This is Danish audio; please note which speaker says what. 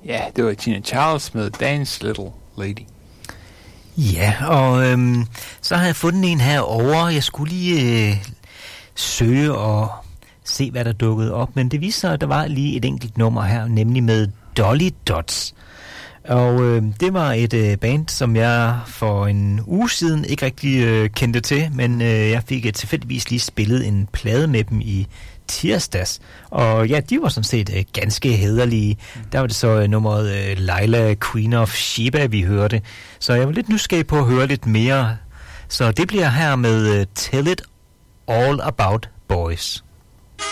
Speaker 1: Ja, det var Tina Charles med Dance Little Lady.
Speaker 2: Ja, og så har jeg fundet en herovre. Jeg skulle lige søge og se, hvad der dukkede op. Men det viste sig, at der var lige et enkelt nummer her, nemlig med Dolly Dots. Og det var et band, som jeg for en uge siden ikke rigtig kendte til, men jeg fik tilfældigvis lige spillet en plade med dem i tirsdags. Og ja, de var sådan set ganske hæderlige. Der var det så nummeret Laila, Queen of Sheba, vi hørte. Så jeg var lidt nysgerrig på at høre lidt mere. Så det bliver her med Tell It All About Boys.